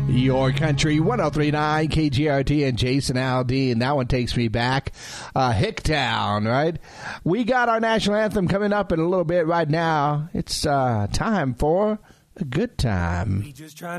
Your Country 103.9 KGRT and Jason Aldean. That one takes me back. Hicktown, right? We got our national anthem coming up in a little bit right now. It's time for a good time.